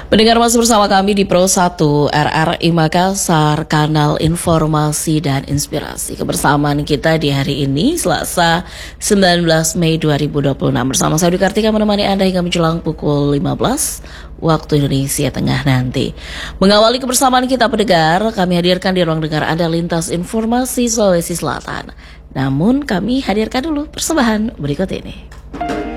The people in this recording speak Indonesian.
Pendengar masih bersama kami di Pro 1 RRI Makassar, kanal informasi dan inspirasi. Kebersamaan kita di hari ini, Selasa 19 Mei 2026. Bersama saya Dwi Kartika menemani Anda hingga menjelang pukul 15 waktu Indonesia Tengah nanti. Mengawali kebersamaan kita pendengar, kami hadirkan di ruang dengar Anda lintas informasi Sulawesi Selatan. Namun kami hadirkan dulu persembahan berikut ini.